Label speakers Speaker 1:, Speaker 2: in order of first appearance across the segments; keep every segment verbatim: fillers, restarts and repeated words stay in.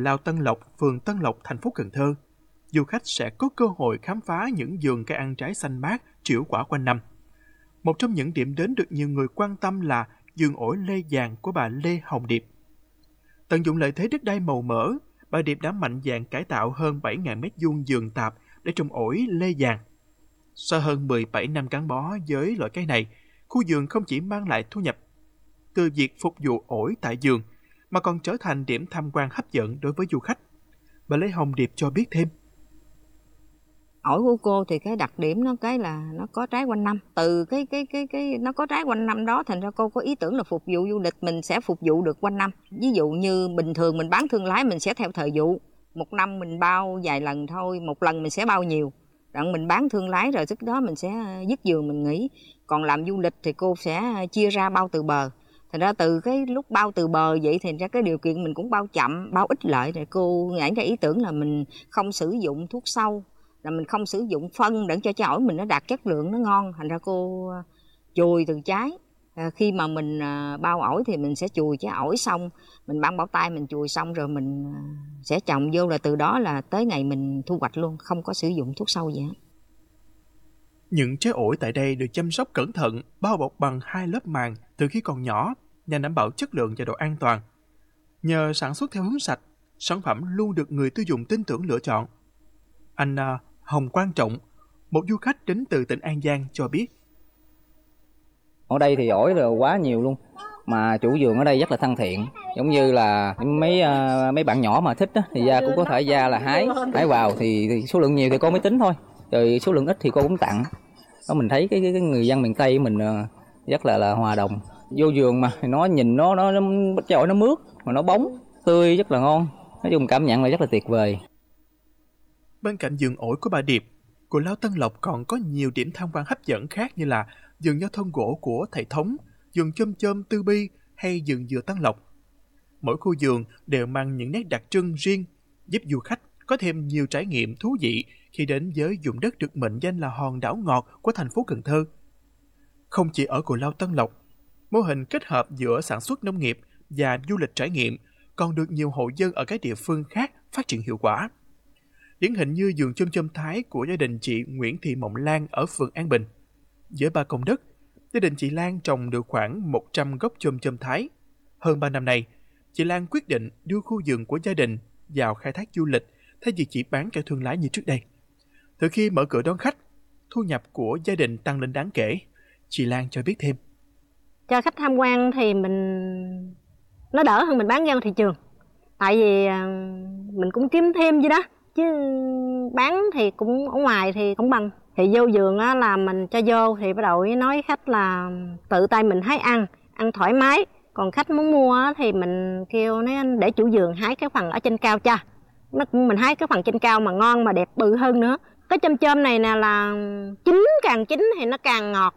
Speaker 1: lao Tân Lộc, phường Tân Lộc, thành phố Cần Thơ, du khách sẽ có cơ hội khám phá những vườn cây ăn trái xanh mát, trĩu quả quanh năm. Một trong những điểm đến được nhiều người quan tâm là vườn ổi lê vàng của bà Lê Hồng Điệp. Tận dụng lợi thế đất đai màu mỡ, bà Điệp đã mạnh dạn cải tạo hơn bảy nghìn mét vuông vườn tạp để trồng ổi lê vàng. Sau hơn mười bảy năm gắn bó với loại cây này, khu vườn không chỉ mang lại thu nhập từ việc phục vụ ổi tại vườn, mà còn trở thành điểm tham quan hấp dẫn đối với du khách. Bà Lê Hồng Điệp cho biết thêm.
Speaker 2: Ổi của cô thì cái đặc điểm nó cái là nó có trái quanh năm. Từ cái cái cái cái nó có trái quanh năm đó, thành ra cô có ý tưởng là phục vụ du lịch mình sẽ phục vụ được quanh năm. Ví dụ như bình thường mình bán thương lái mình sẽ theo thời vụ, một năm mình bao vài lần thôi, một lần mình sẽ bao nhiều. Đoạn mình bán thương lái rồi tức đó mình sẽ dứt vườn mình nghỉ. Còn làm du lịch thì cô sẽ chia ra bao từ bờ. Thành ra từ cái lúc bao từ bờ vậy thì ra cái điều kiện mình cũng bao chậm, bao ít lợi. Rồi cô nghĩ ra ý tưởng là mình không sử dụng thuốc sâu, là mình không sử dụng phân để cho trái ổi mình nó đạt chất lượng, nó ngon. Thành ra cô chùi từ trái. À, khi mà mình à, bao ổi thì mình sẽ chùi trái ổi xong, mình băng bao tay mình chùi xong rồi mình à, sẽ trồng vô, là từ đó là tới ngày mình thu hoạch luôn, không có sử dụng thuốc sâu gì hết.
Speaker 1: Những trái ổi tại đây được chăm sóc cẩn thận, bao bọc bằng hai lớp màng từ khi còn nhỏ, nhằm đảm bảo chất lượng và độ an toàn. Nhờ sản xuất theo hướng sạch, sản phẩm luôn được người tiêu dùng tin tưởng lựa chọn. Anh uh, Hồng Quang Trọng, một du khách đến từ tỉnh An Giang cho biết.
Speaker 3: Ở đây thì ổi là quá nhiều luôn, mà chủ vườn ở đây rất là thân thiện, giống như là mấy uh, mấy bạn nhỏ mà thích đó, thì ra cũng có thể ra là hái hái vào, thì, thì số lượng nhiều thì cô mới tính thôi, rồi số lượng ít thì cô cũng tặng. Đó, mình thấy cái, cái, cái người dân miền Tây mình uh, rất là là hòa đồng. Vô vườn mà nó nhìn nó nó, nó trái ổi nó mướt mà nó bóng tươi, rất là ngon. Nói chung cảm nhận là rất là tuyệt vời.
Speaker 1: Bên cạnh vườn ổi của bà Điệp, Cù Lao Tân Lộc còn có nhiều điểm tham quan hấp dẫn khác như là vườn nho thôn gỗ của thầy Thống, vườn chôm chôm Tư Bi hay vườn dừa Tân Lộc. Mỗi khu vườn đều mang những nét đặc trưng riêng, giúp du khách có thêm nhiều trải nghiệm thú vị khi đến với vùng đất được mệnh danh là hòn đảo ngọt của thành phố Cần Thơ. Không chỉ ở Cù Lao Tân Lộc, mô hình kết hợp giữa sản xuất nông nghiệp và du lịch trải nghiệm còn được nhiều hộ dân ở các địa phương khác phát triển hiệu quả. Điển hình như vườn chôm chôm Thái của gia đình chị Nguyễn Thị Mộng Lan ở phường An Bình. Với ba công đất, gia đình chị Lan trồng được khoảng một trăm gốc chôm chôm Thái. Hơn ba năm nay, chị Lan quyết định đưa khu vườn của gia đình vào khai thác du lịch thay vì chỉ bán cho thương lái như trước đây. Từ khi mở cửa đón khách, thu nhập của gia đình tăng lên đáng kể. Chị Lan cho biết thêm.
Speaker 4: Cho khách tham quan thì mình nó đỡ hơn mình bán ra thị trường. Tại vì mình cũng kiếm thêm vậy đó. Chứ bán thì cũng ở ngoài thì cũng bằng. Thì vô vườn á, là mình cho vô thì bắt đầu nói khách là tự tay mình hái ăn, ăn thoải mái. Còn khách muốn mua á, thì mình kêu nó để chủ vườn hái cái phần ở trên cao cho. Nó mình hái cái phần trên cao mà ngon mà đẹp bự hơn nữa. Cái chôm chôm này nè là chín, càng chín thì nó càng ngọt.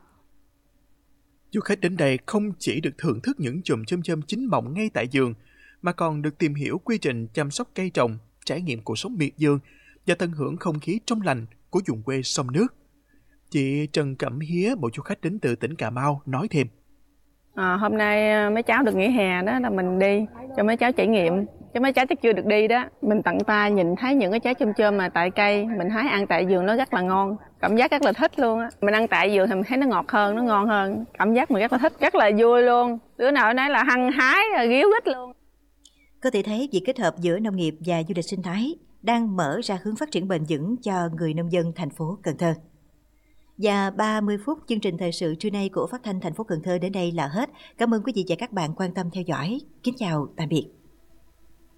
Speaker 1: Du khách đến đây không chỉ được thưởng thức những chùm chôm chôm chín mọng ngay tại vườn, mà còn được tìm hiểu quy trình chăm sóc cây trồng, trải nghiệm cuộc sống miệt vườn và tận hưởng không khí trong lành của vùng quê sông nước. Chị Trần Cẩm Hía, một du khách đến từ tỉnh Cà Mau, nói thêm.
Speaker 5: À, hôm nay mấy cháu được nghỉ hè đó là mình đi cho mấy cháu trải nghiệm, chứ mấy cháu chắc chưa được đi đó. Mình tận tay nhìn thấy những cái trái chôm chôm mà tại cây, mình hái ăn tại vườn nó rất là ngon, cảm giác rất là thích luôn á. Mình ăn tại vườn thì mình thấy nó ngọt hơn, nó ngon hơn, cảm giác mình rất là thích, rất là vui luôn. Đứa nào nói là hăng hái, ríu rít luôn.
Speaker 6: Có thể thấy việc kết hợp giữa nông nghiệp và du lịch sinh thái đang mở ra hướng phát triển bền vững cho người nông dân thành phố Cần Thơ. Và ba mươi phút chương trình thời sự trưa nay của Phát thanh thành phố Cần Thơ đến đây là hết. Cảm ơn quý vị và các bạn quan tâm theo dõi. Kính chào, tạm biệt.